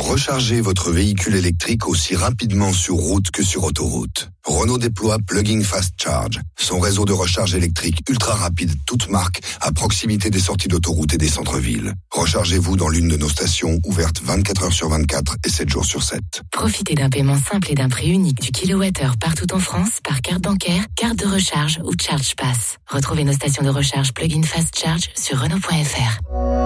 Rechargez votre véhicule électrique aussi rapidement sur route que sur autoroute. Renault déploie Plug-in Fast Charge, son réseau de recharge électrique ultra rapide toute marque à proximité des sorties d'autoroute et des centres-villes. Rechargez-vous dans l'une de nos stations ouvertes 24 heures sur 24 et 7 jours sur 7. Profitez d'un paiement simple et d'un prix unique du kilowattheure partout en France par carte bancaire, carte de recharge ou Charge Pass. Retrouvez nos stations de recharge Plug-in Fast Charge sur Renault.fr.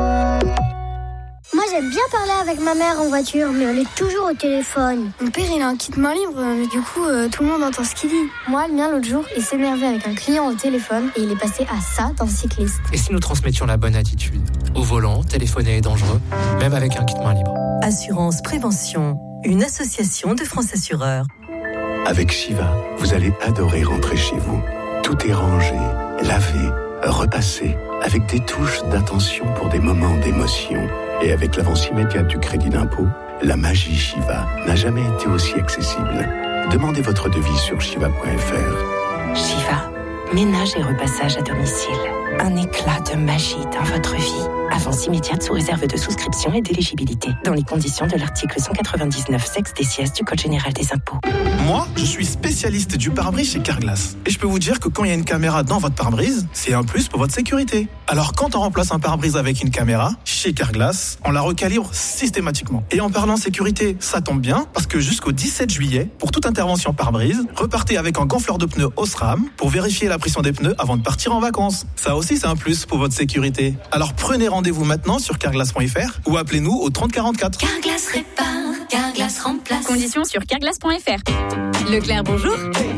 Moi j'aime bien parler avec ma mère en voiture, mais on est toujours au téléphone. Mon père il a un kit main libre, mais du coup tout le monde entend ce qu'il dit. Moi le mien l'autre jour, il s'énervait avec un client au téléphone et il est passé à ça dans Cycliste. Et si nous transmettions la bonne attitude ? Au volant, téléphoner est dangereux, même avec un kit main libre. Assurance Prévention, une association de France Assureurs. Avec Shiva, vous allez adorer rentrer chez vous. Tout est rangé, lavé, repassé, avec des touches d'attention pour des moments d'émotion. Et avec l'avance immédiate du crédit d'impôt, la magie Shiva n'a jamais été aussi accessible. Demandez votre devis sur shiva.fr. Shiva, ménage et repassage à domicile. Un éclat de magie dans votre vie. Avance immédiate sous réserve de souscription et d'éligibilité. Dans les conditions de l'article 199 sexe des sièges du Code général des impôts. Moi, je suis spécialiste du pare-brise chez Carglass. Et je peux vous dire que quand il y a une caméra dans votre pare-brise, c'est un plus pour votre sécurité. Alors quand on remplace un pare-brise avec une caméra, chez Carglass, on la recalibre systématiquement. Et en parlant sécurité, ça tombe bien, parce que jusqu'au 17 juillet, pour toute intervention pare-brise, repartez avec un gonfleur de pneus Osram pour vérifier la pression des pneus avant de partir en vacances. Ça aussi, c'est un plus pour votre sécurité. Alors prenez rendez-vous maintenant sur carglass.fr ou appelez-nous au 30 44. Carglass répare, Carglass remplace. Conditions sur carglass.fr. Leclerc, bonjour.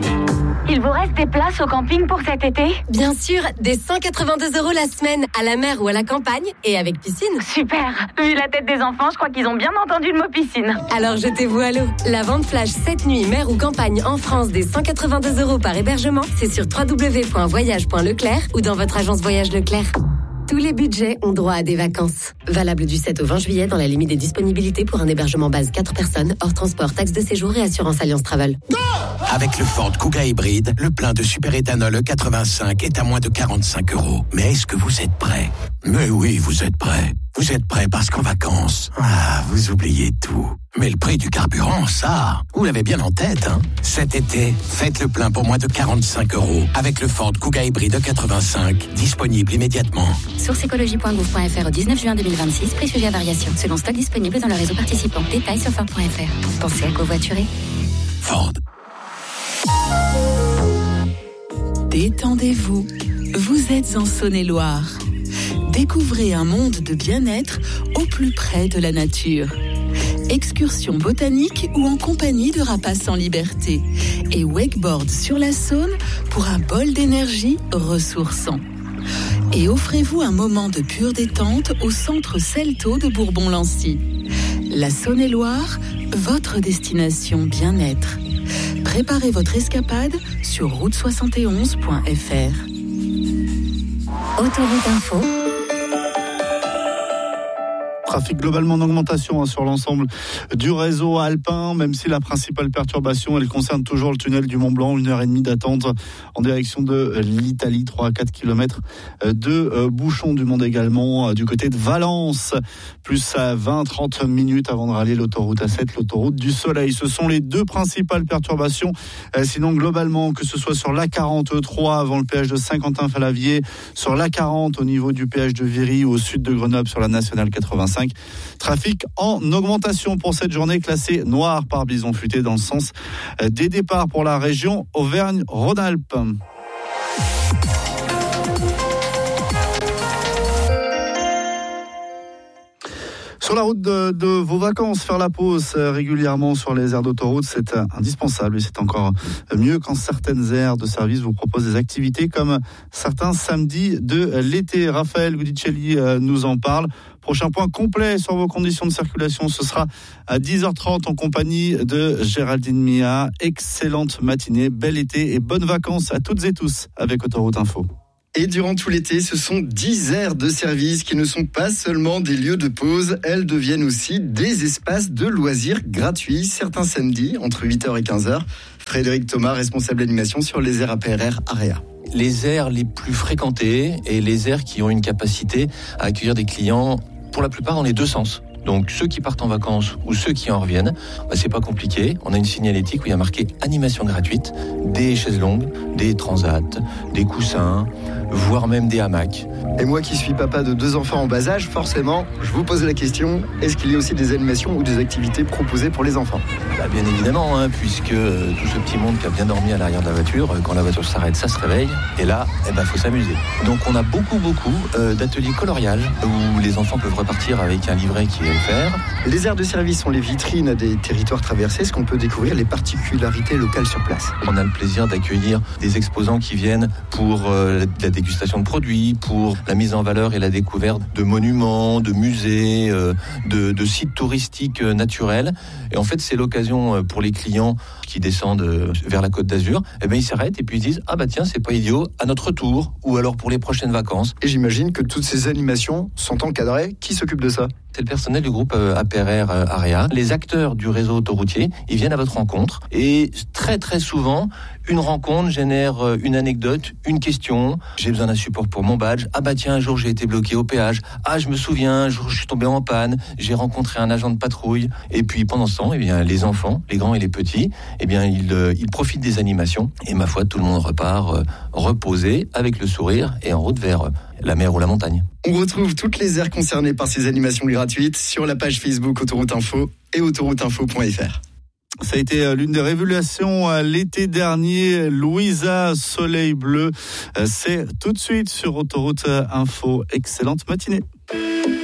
Il vous reste des places au camping pour cet été ? Bien sûr, des 182 € la semaine, à la mer ou à la campagne, et avec piscine. Super. Vu la tête des enfants, je crois qu'ils ont bien entendu le mot piscine. Alors jetez-vous à l'eau. La vente flash cette nuit, mer ou campagne en France, des 182 € par hébergement, c'est sur www.voyage.leclerc ou dans votre agence Voyage Leclerc. Tous les budgets ont droit à des vacances. Valable du 7 au 20 juillet dans la limite des disponibilités pour un hébergement base 4 personnes, hors transport, taxe de séjour et assurance Alliance Travel. Avec le Ford Kuga hybride, le plein de superéthanol E85 est à moins de 45 €. Mais est-ce que vous êtes prêts ? Mais oui, vous êtes prêts. Vous êtes prêts parce qu'en vacances, vous oubliez tout. Mais le prix du carburant, ça, vous l'avez bien en tête, hein ? Cet été, faites le plein pour moins de 45 € avec le Ford Kuga hybride E85, disponible immédiatement. Source écologie.gouv.fr au 19 juin 2026, prix sujet à variation. Selon stock disponible dans le réseau participant. Détails sur Ford.fr. Pensez à covoiturer. Ford. Détendez-vous. Vous êtes en Saône-et-Loire. Découvrez un monde de bien-être au plus près de la nature. Excursion botanique ou en compagnie de rapaces en liberté. Et wakeboard sur la Saône pour un bol d'énergie ressourçant. Et offrez-vous un moment de pure détente au centre Celto de Bourbon-Lancy. La Saône-et-Loire, votre destination bien-être. Préparez votre escapade sur route71.fr. Autoroute Info. Trafic globalement en augmentation sur l'ensemble du réseau alpin, même si la principale perturbation, elle concerne toujours le tunnel du Mont-Blanc, 1h30 d'attente en direction de l'Italie, 3 à 4 km de bouchons du monde également, du côté de Valence, plus à 20-30 minutes avant de rallier l'autoroute A7, l'autoroute du Soleil. Ce sont les deux principales perturbations, sinon globalement, que ce soit sur l'A43 avant le péage de Saint-Quentin-Fallavier, sur l'A40 au niveau du péage de Viry ou au sud de Grenoble sur la nationale 85. Trafic en augmentation pour cette journée classée noire par Bison Futé dans le sens des départs pour la région Auvergne-Rhône-Alpes. Sur la route de vos vacances, faire la pause régulièrement sur les aires d'autoroute, c'est indispensable et c'est encore mieux quand certaines aires de service vous proposent des activités comme certains samedis de l'été. Raphaël Gudicelli nous en parle. Prochain point complet sur vos conditions de circulation, ce sera à 10h30 en compagnie de Géraldine Mia. Excellente matinée, bel été et bonnes vacances à toutes et tous avec Autoroute Info. Et durant tout l'été, ce sont 10 aires de service qui ne sont pas seulement des lieux de pause, elles deviennent aussi des espaces de loisirs gratuits, certains samedis, entre 8h et 15h. Frédéric Thomas, responsable d'animation sur les aires APRR AREA. Les aires les plus fréquentées et les aires qui ont une capacité à accueillir des clients, pour la plupart dans les deux sens. Donc ceux qui partent en vacances ou ceux qui en reviennent, c'est pas compliqué. On a une signalétique où il y a marqué animation gratuite, des chaises longues, des transats, des coussins, voire même des hamacs. Et moi qui suis papa de 2 enfants en bas âge, forcément, je vous pose la question, est-ce qu'il y a aussi des animations ou des activités proposées pour les enfants ? Bien évidemment, puisque tout ce petit monde qui a bien dormi à l'arrière de la voiture, quand la voiture s'arrête, ça se réveille, et là, faut s'amuser. Donc on a beaucoup d'ateliers coloriage où les enfants peuvent repartir avec un livret qui est offert. Les aires de service sont les vitrines des territoires traversés. Est-ce qu'on peut découvrir les particularités locales sur place ? On a le plaisir d'accueillir des exposants qui viennent pour la dégustation de produits, pour la mise en valeur et la découverte de monuments, de musées, de sites touristiques naturels. Et en fait, c'est l'occasion pour les clients qui descendent vers la Côte d'Azur, ils s'arrêtent et puis ils disent tiens, c'est pas idiot, à notre tour, ou alors pour les prochaines vacances. Et j'imagine que toutes ces animations sont encadrées. Qui s'occupe de ça ? C'est le personnel du groupe APRR Area. Les acteurs du réseau autoroutier, ils viennent à votre rencontre. Et très très souvent, une rencontre génère une anecdote, une question. J'ai besoin d'un support pour mon badge. Un jour j'ai été bloqué au péage. Je me souviens, un jour je suis tombé en panne. J'ai rencontré un agent de patrouille. Et puis pendant ce temps, les enfants, les grands et les petits, ils profitent des animations. Et ma foi, tout le monde repart reposé, avec le sourire et en route vers la mer ou la montagne. On retrouve toutes les aires concernées par ces animations gratuites sur la page Facebook Autoroute Info et autorouteinfo.fr. Ça a été l'une des révélations l'été dernier. Louisa Soleil Bleu, c'est tout de suite sur Autoroute Info. Excellente matinée.